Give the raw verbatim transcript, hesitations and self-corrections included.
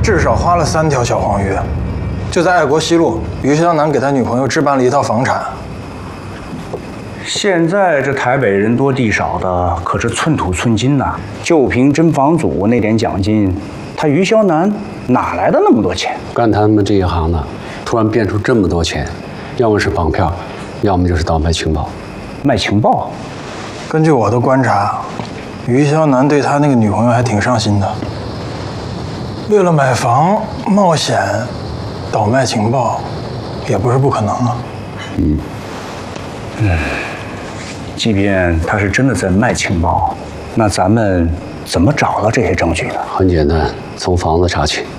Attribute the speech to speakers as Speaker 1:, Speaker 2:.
Speaker 1: 至少花了三条小黄鱼。就在爱国西路，于湘南给他女朋友置办了一套房产。
Speaker 2: 现在这台北人多地少的，可是寸土寸金呐。就凭真房主那点奖金，他于湘南哪来的那么多钱？
Speaker 3: 干他们这一行的，突然变出这么多钱，要么是绑票，要么就是倒卖情报。
Speaker 2: 卖情报？
Speaker 1: 根据我的观察，于湘南对他那个女朋友还挺上心的。为了买房冒险倒卖情报，也不是不可能啊。
Speaker 2: 嗯嗯，即便他是真的在卖情报，那咱们怎么找到这些证据呢？
Speaker 3: 很简单，从房子查起。